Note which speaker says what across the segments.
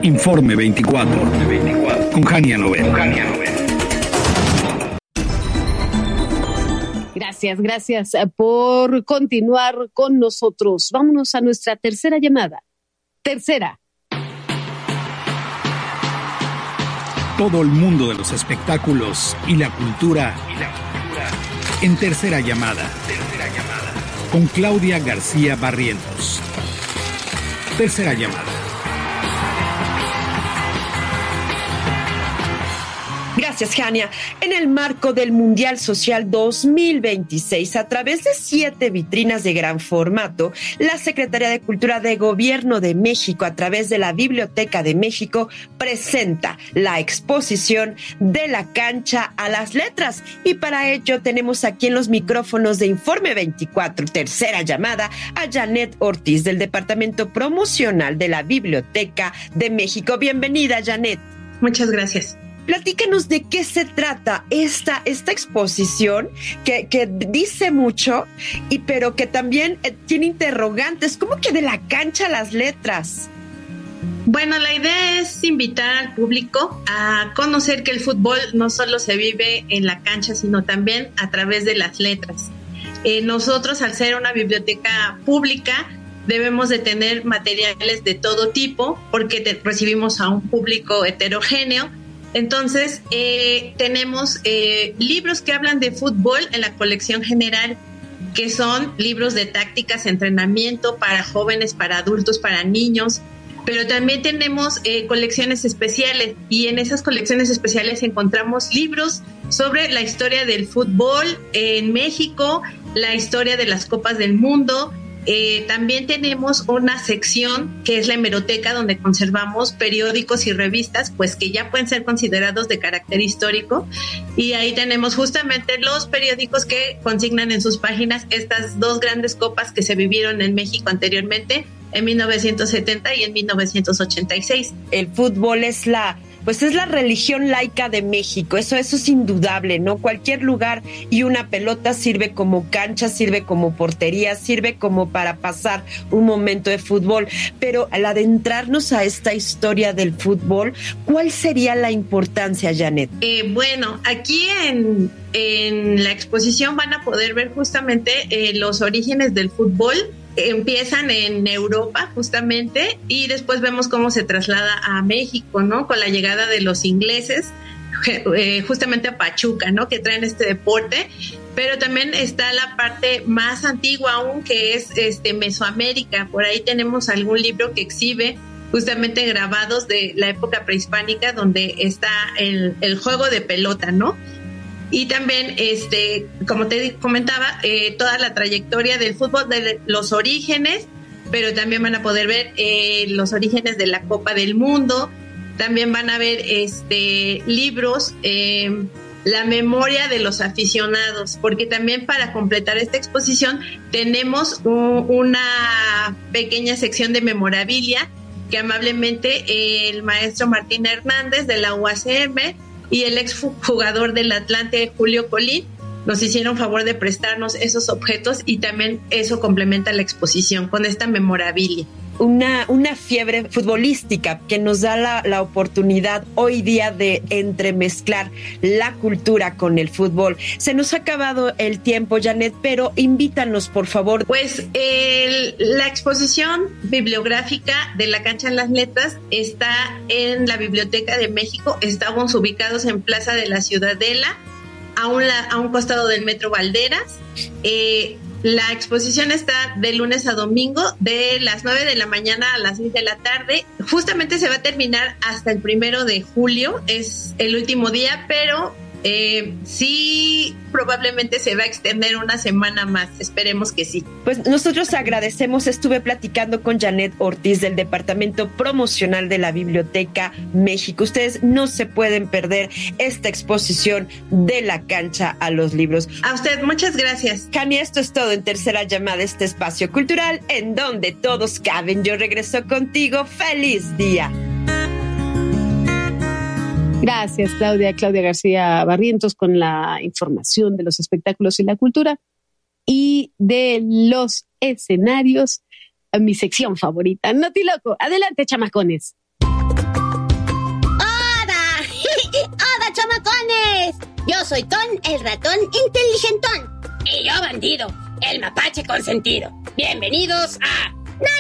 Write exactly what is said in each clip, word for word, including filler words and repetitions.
Speaker 1: Informe veinticuatro. Con Jania Noel.
Speaker 2: Gracias, gracias por continuar con nosotros. Vámonos a nuestra tercera llamada. Tercera.
Speaker 1: Todo el mundo de los espectáculos y la cultura, y la cultura. En tercera llamada. Tercera llamada. Con Claudia García Barrientos. Tercera llamada.
Speaker 3: Gracias, Jania. En el marco del Mundial Social dos mil veintiséis, a través de siete vitrinas de gran formato, la Secretaría de Cultura de Gobierno de México, a través de la Biblioteca de México, presenta la exposición De la Cancha a las Letras. Y para ello tenemos aquí en los micrófonos de Informe veinticuatro, tercera llamada, a Janet Ortiz, del Departamento Promocional de la Biblioteca de México. Bienvenida, Janet.
Speaker 4: Muchas gracias.
Speaker 3: Platícanos de qué se trata esta, esta exposición que, que dice mucho, y pero que también eh, tiene interrogantes. ¿Cómo que de la cancha a las letras?
Speaker 4: Bueno, la idea es invitar al público a conocer que el fútbol no solo se vive en la cancha, sino también a través de las letras. Eh, nosotros, al ser una biblioteca pública, debemos de tener materiales de todo tipo porque te, recibimos a un público heterogéneo. Entonces, eh, tenemos eh, libros que hablan de fútbol en la colección general, que son libros de tácticas, entrenamiento para jóvenes, para adultos, para niños, pero también tenemos eh, colecciones especiales, y en esas colecciones especiales encontramos libros sobre la historia del fútbol en México, la historia de las Copas del Mundo. Eh, también tenemos una sección que es la hemeroteca, donde conservamos periódicos y revistas pues que ya pueden ser considerados de carácter histórico, y ahí tenemos justamente los periódicos que consignan en sus páginas estas dos grandes copas que se vivieron en México anteriormente, en mil novecientos setenta y en mil novecientos ochenta y seis.
Speaker 3: El fútbol es la Pues es la religión laica de México, eso, eso es indudable, ¿no? Cualquier lugar y una pelota sirve como cancha, sirve como portería, sirve como para pasar un momento de fútbol. Pero al adentrarnos a esta historia del fútbol, ¿cuál sería la importancia, Janet?
Speaker 4: Eh, bueno, aquí en, en la exposición van a poder ver justamente eh, los orígenes del fútbol. Empiezan en Europa justamente, y después vemos cómo se traslada a México, ¿no? Con la llegada de los ingleses, eh, justamente a Pachuca, ¿no? Que traen este deporte. Pero también está la parte más antigua aún, que es este Mesoamérica. Por ahí tenemos algún libro que exhibe justamente grabados de la época prehispánica, donde está el, el juego de pelota, ¿no? Y también, este, como te comentaba, eh, toda la trayectoria del fútbol, de los orígenes, pero también van a poder ver eh, los orígenes de la Copa del Mundo. También van a ver este, libros, eh, la memoria de los aficionados, porque también para completar esta exposición tenemos un, una pequeña sección de memorabilia que amablemente eh, el maestro Martín Hernández de la U A C M y el ex jugador del Atlante, Julio Colín, nos hicieron favor de prestarnos esos objetos, y también eso complementa la exposición con esta memorabilia.
Speaker 3: Una, una fiebre futbolística que nos da la, la oportunidad hoy día de entremezclar la cultura con el fútbol. Se nos ha acabado el tiempo, Janet, pero invítanos, por favor.
Speaker 4: Pues el, la exposición bibliográfica de La Cancha en las Letras está en la Biblioteca de México. Estamos ubicados en Plaza de la Ciudadela, a un, a un costado del Metro Valderas. Eh, La exposición está de lunes a domingo, de las nueve de la mañana a las seis de la tarde. Justamente se va a terminar hasta el primero de julio, es el último día, pero eh, sí, probablemente se va a extender una semana más. Esperemos que sí.
Speaker 3: Pues nosotros agradecemos. Estuve platicando con Janet Ortiz del Departamento Promocional de la Biblioteca México. Ustedes no se pueden perder esta exposición De la Cancha a los Libros.
Speaker 4: A usted, muchas gracias.
Speaker 3: Jania, esto es todo en Tercera Llamada, este espacio cultural en donde todos caben. Yo regreso contigo. ¡Feliz día!
Speaker 2: Gracias, Claudia. Claudia García Barrientos con la información de los espectáculos y la cultura y de los escenarios. Mi sección favorita, Notiloco. Adelante, chamacones.
Speaker 5: Yo soy Ton, el ratón inteligentón.
Speaker 6: Y yo, Bandido, el mapache consentido. Bienvenidos a...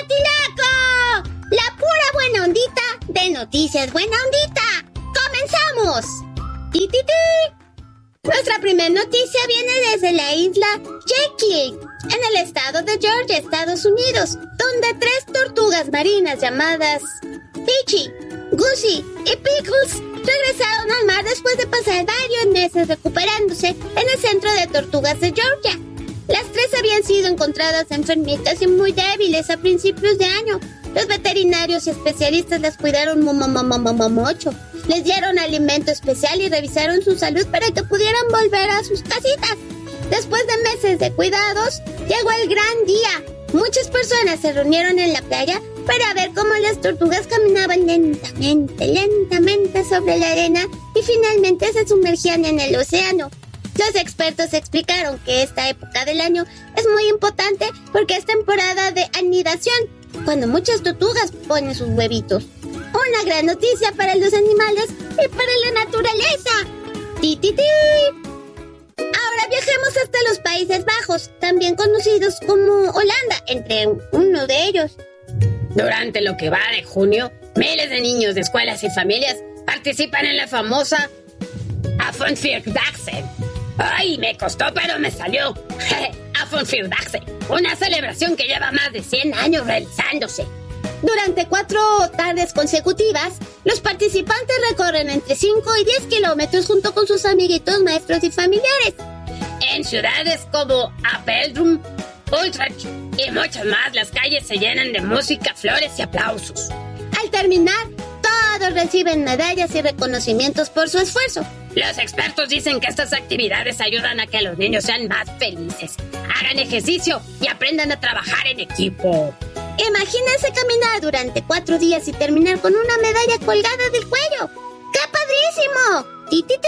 Speaker 5: ¡Natilaco! La pura buena ondita de Noticias Buena Ondita. ¡Comenzamos! ¡Ti, ti, ti! Nuestra primera noticia viene desde la isla Jekyll, en el estado de Georgia, Estados Unidos, donde tres tortugas marinas llamadas Peachy, Goosey y Pickles regresaron al mar después de pasar varios meses recuperándose en el centro de tortugas de Georgia. Las tres habían sido encontradas enfermitas y muy débiles a principios de año. Los veterinarios y especialistas las cuidaron mucho. Les dieron alimento especial y revisaron su salud para que pudieran volver a sus casitas. Después de meses de cuidados, llegó el gran día. Muchas personas se reunieron en la playa para ver cómo las tortugas caminaban lentamente, lentamente sobre la arena y finalmente se sumergían en el océano. Los expertos explicaron que esta época del año es muy importante porque es temporada de anidación, cuando muchas tortugas ponen sus huevitos. Una gran noticia para los animales y para la naturaleza. ¡Ti, ti, ti! Ahora viajemos hasta los Países Bajos, también conocidos como Holanda, entre uno de ellos.
Speaker 6: Durante lo que va de junio, miles de niños de escuelas y familias participan en la famosa Avondvierdaagse. ¡Ay, me costó, pero me salió! Avondvierdaagse, una celebración que lleva más de cien años realizándose.
Speaker 5: Durante cuatro tardes consecutivas, los participantes recorren entre cinco y diez kilómetros junto con sus amiguitos, maestros y familiares.
Speaker 6: En ciudades como Apeldoorn, Utrecht y muchas más, las calles se llenan de música, flores y aplausos.
Speaker 5: Al terminar, todos reciben medallas y reconocimientos por su esfuerzo.
Speaker 6: Los expertos dicen que estas actividades ayudan a que los niños sean más felices, hagan ejercicio y aprendan a trabajar en equipo.
Speaker 5: Imagínense caminar durante cuatro días y terminar con una medalla colgada del cuello. ¡Qué padrísimo! ¡Ti, ti,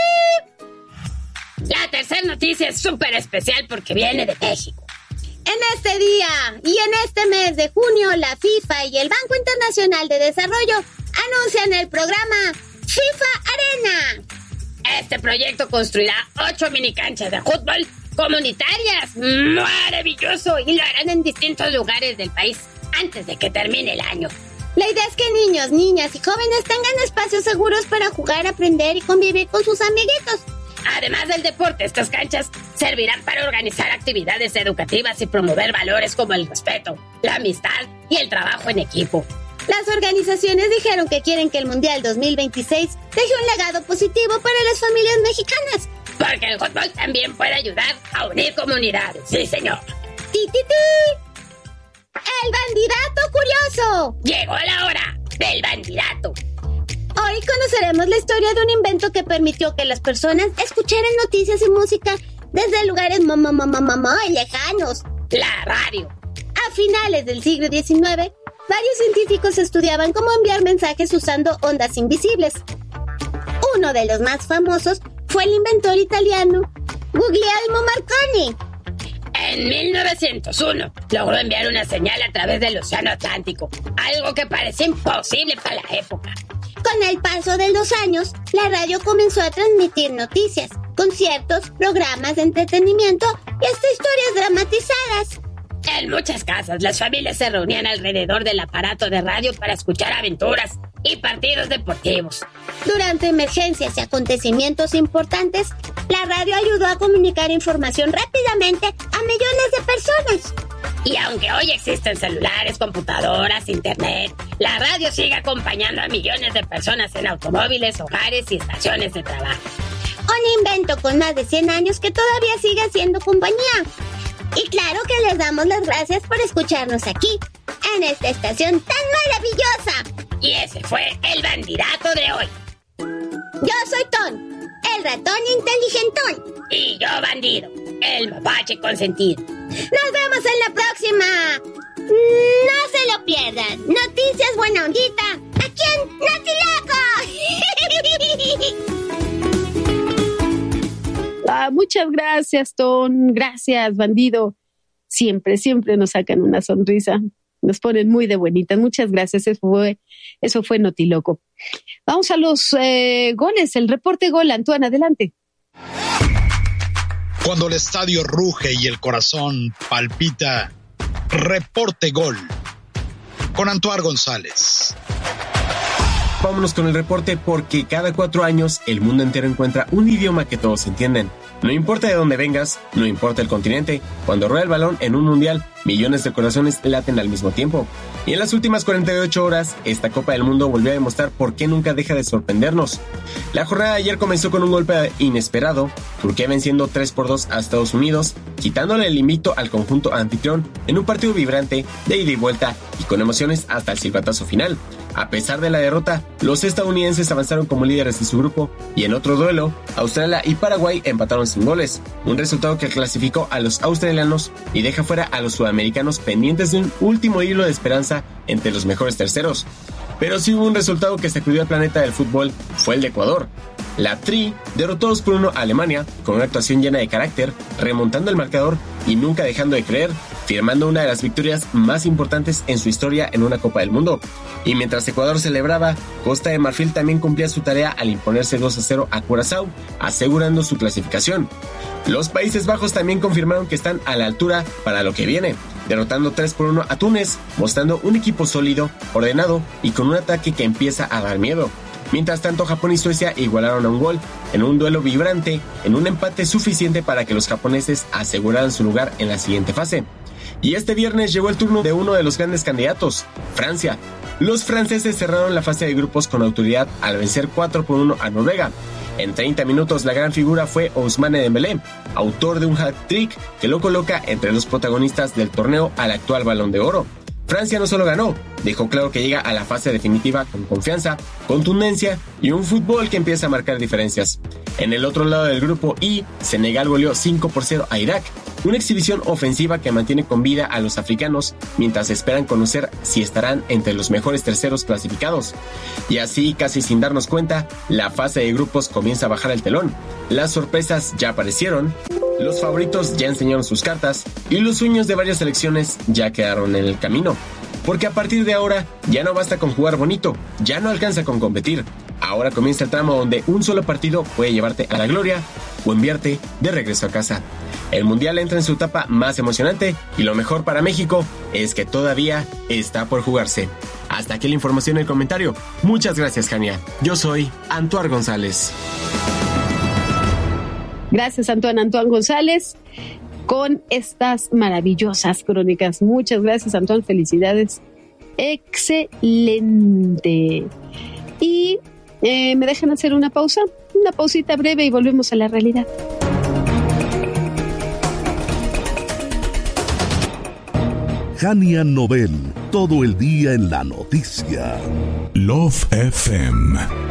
Speaker 5: ti!
Speaker 6: La tercera noticia es súper especial porque viene de México.
Speaker 5: En este día y en este mes de junio, la FIFA y el Banco Internacional de Desarrollo anuncian el programa FIFA Arena.
Speaker 6: Este proyecto construirá ocho mini canchas de fútbol comunitarias. ¡Maravilloso! Y lo harán en distintos lugares del país antes de que termine el año.
Speaker 5: La idea es que niños, niñas y jóvenes tengan espacios seguros para jugar, aprender y convivir con sus amiguitos.
Speaker 6: Además del deporte, estas canchas servirán para organizar actividades educativas y promover valores como el respeto, la amistad y el trabajo en equipo.
Speaker 5: Las organizaciones dijeron que quieren que el Mundial dos mil veintiséis deje un legado positivo para las familias mexicanas.
Speaker 6: Porque el fútbol también puede ayudar a unir comunidades. ¡Sí, señor!
Speaker 5: ¡Ti, ti, ti! ¡El bandidato curioso!
Speaker 6: ¡Llegó la hora del bandidato!
Speaker 5: Hoy conoceremos la historia de un invento que permitió que las personas escucharan noticias y música desde lugares muy lejanos.
Speaker 6: La radio.
Speaker 5: A finales del siglo diecinueve, varios científicos estudiaban cómo enviar mensajes usando ondas invisibles. Uno de los más famosos fue el inventor italiano Guglielmo Marconi.
Speaker 6: En mil novecientos uno logró enviar una señal a través del Océano Atlántico, algo que parecía imposible para la época.
Speaker 5: Con el paso de los años, la radio comenzó a transmitir noticias, conciertos, programas de entretenimiento y hasta historias dramatizadas.
Speaker 6: En muchas casas, las familias se reunían alrededor del aparato de radio para escuchar aventuras y partidos deportivos.
Speaker 5: Durante emergencias y acontecimientos importantes, la radio ayudó a comunicar información rápidamente a millones de personas.
Speaker 6: Y aunque hoy existen celulares, computadoras, internet, la radio sigue acompañando a millones de personas en automóviles, hogares y estaciones de trabajo.
Speaker 5: Un invento con más de cien años que todavía sigue siendo compañía. Y claro que les damos las gracias por escucharnos aquí, en esta estación tan maravillosa.
Speaker 6: Y ese fue el bandidato de hoy.
Speaker 5: Yo soy Ton, el ratón inteligentón.
Speaker 6: Y yo, Bandido, el mapache consentido.
Speaker 5: ¡Nos vemos en la próxima! No se lo pierdan. Noticias buena ondita aquí en Natilaco.
Speaker 2: Ah, muchas gracias, Ton. Gracias, Bandido. Siempre, siempre nos sacan una sonrisa. Nos ponen muy de buenitas. Muchas gracias. Eso fue, eso fue Notiloco. Vamos a los eh, goles. El reporte gol. Antoine, adelante.
Speaker 1: Cuando el estadio ruge y el corazón palpita, reporte gol con Antoine González.
Speaker 7: Vámonos con el reporte porque cada cuatro años el mundo entero encuentra un idioma que todos entienden. No importa de dónde vengas, no importa el continente, cuando rueda el balón en un mundial, millones de corazones laten al mismo tiempo. Y en las últimas cuarenta y ocho horas, esta Copa del Mundo volvió a demostrar por qué nunca deja de sorprendernos. La jornada de ayer comenzó con un golpe inesperado, Turquía venciendo tres por dos a Estados Unidos, quitándole el invicto al conjunto anfitrión en un partido vibrante, de ida y vuelta y con emociones hasta el silbatazo final. A pesar de la derrota, los estadounidenses avanzaron como líderes de su grupo y en otro duelo, Australia y Paraguay empataron sin goles, un resultado que clasificó a los australianos y deja fuera a los sudamericanos pendientes de un último hilo de esperanza entre los mejores terceros. Pero sí hubo un resultado que sacudió al planeta del fútbol, fue el de Ecuador. La Tri derrotó dos por uno a Alemania con una actuación llena de carácter, remontando el marcador y nunca dejando de creer, firmando una de las victorias más importantes en su historia en una Copa del Mundo. Y mientras Ecuador celebraba, Costa de Marfil también cumplía su tarea al imponerse dos a cero a Curazao, asegurando su clasificación. Los Países Bajos también confirmaron que están a la altura para lo que viene, derrotando tres por uno a Túnez, mostrando un equipo sólido, ordenado y con un ataque que empieza a dar miedo. Mientras tanto, Japón y Suecia igualaron a un gol, en un duelo vibrante, en un empate suficiente para que los japoneses aseguraran su lugar en la siguiente fase. Y este viernes llegó el turno de uno de los grandes candidatos, Francia. Los franceses cerraron la fase de grupos con autoridad al vencer cuatro por uno a Noruega. En treinta minutos la gran figura fue Ousmane Dembélé, autor de un hat-trick que lo coloca entre los protagonistas del torneo al actual Balón de Oro. Francia no solo ganó, dejó claro que llega a la fase definitiva con confianza, contundencia y un fútbol que empieza a marcar diferencias. En el otro lado del grupo I, Senegal goleó cinco por cero a Irak, una exhibición ofensiva que mantiene con vida a los africanos mientras esperan conocer si estarán entre los mejores terceros clasificados. Y así, casi sin darnos cuenta, la fase de grupos comienza a bajar el telón. Las sorpresas ya aparecieron, los favoritos ya enseñaron sus cartas y los sueños de varias selecciones ya quedaron en el camino. Porque a partir de ahora ya no basta con jugar bonito, ya no alcanza con competir. Ahora comienza el tramo donde un solo partido puede llevarte a la gloria o enviarte de regreso a casa. El Mundial entra en su etapa más emocionante y lo mejor para México es que todavía está por jugarse. Hasta aquí la información y el comentario. Muchas gracias, Jania. Yo soy Antoine González.
Speaker 2: Gracias, Antoine. Antoine González, con estas maravillosas crónicas. Muchas gracias, Antoine. Felicidades. Excelente. Y eh, me dejan hacer una pausa, una pausita breve y volvemos a la realidad.
Speaker 8: Jania Nobel, todo el día en la noticia.
Speaker 9: Love F M.